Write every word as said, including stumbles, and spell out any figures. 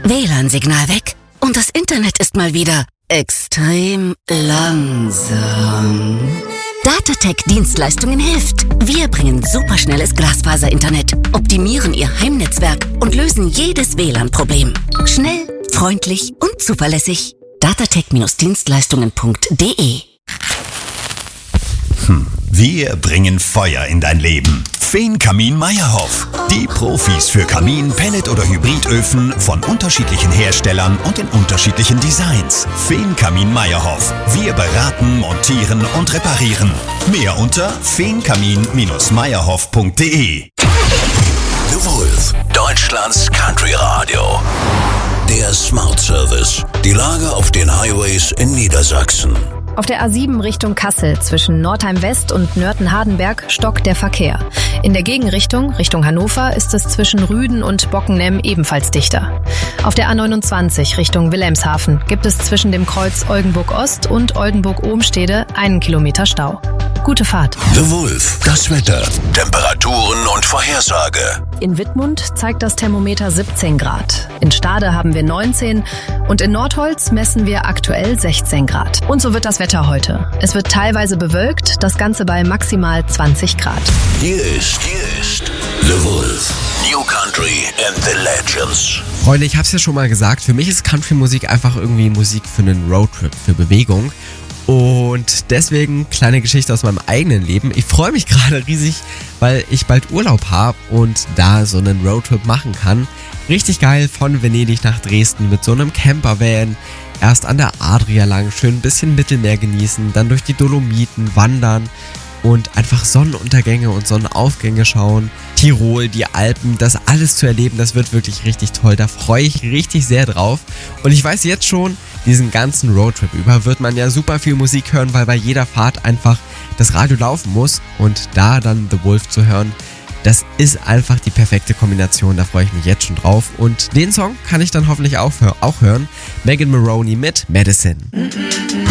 W L A N-Signal weg und das Internet ist mal wieder extrem langsam. Datatec-Dienstleistungen hilft. Wir bringen superschnelles Glasfaser-Internet, optimieren Ihr Heimnetzwerk und lösen jedes W L A N-Problem. Schnell, freundlich und zuverlässig. datatec Dienstleistungen punkt de. Hm, wir bringen Feuer in dein Leben. Feenkamin Mayerhoff. Die Profis für Kamin-, Pellet- oder Hybridöfen von unterschiedlichen Herstellern und in unterschiedlichen Designs. Feenkamin Mayerhoff. Wir beraten, montieren und reparieren. Mehr unter feenkamin Mayerhoff punkt de. The Wolf, Deutschlands Country Radio. Der Smart Service. Die Lage auf den Highways in Niedersachsen. Auf der A sieben Richtung Kassel zwischen Nordheim West und Nörten-Hardenberg stockt der Verkehr. In der Gegenrichtung, Richtung Hannover, ist es zwischen Rüden und Bockenem ebenfalls dichter. Auf der A neunundzwanzig Richtung Wilhelmshaven gibt es zwischen dem Kreuz Oldenburg Ost und Oldenburg-Ohmstede einen Kilometer Stau. Gute Fahrt. The Wolf, das Wetter, Temperaturen und Vorhersage. In Wittmund zeigt das Thermometer siebzehn Grad. In Stade haben wir neunzehn und in Nordholz messen wir aktuell sechzehn Grad. Und so wird das Wetter heute. Es wird teilweise bewölkt, das Ganze bei maximal zwanzig Grad. Hier ist, hier ist The Wolf, New Country and the Legends. Freunde, ich hab's ja schon mal gesagt, für mich ist Country-Musik einfach irgendwie Musik für einen Roadtrip, für Bewegung. Und deswegen kleine Geschichte aus meinem eigenen Leben. Ich freue mich gerade riesig, weil ich bald Urlaub habe und da so einen Roadtrip machen kann. Richtig geil, von Venedig nach Dresden mit so einem Campervan. Erst an der Adria lang, schön ein bisschen Mittelmeer genießen, dann durch die Dolomiten wandern und einfach Sonnenuntergänge und Sonnenaufgänge schauen. Tirol, die Alpen, das alles zu erleben, das wird wirklich richtig toll. Da freue ich richtig sehr drauf. Und ich weiß jetzt schon, diesen ganzen Roadtrip über wird man ja super viel Musik hören, weil bei jeder Fahrt einfach das Radio laufen muss. Und da dann The Wolf zu hören, das ist einfach die perfekte Kombination. Da freue ich mich jetzt schon drauf. Und den Song kann ich dann hoffentlich auch, auch hören. Megan Maroney mit Medicine.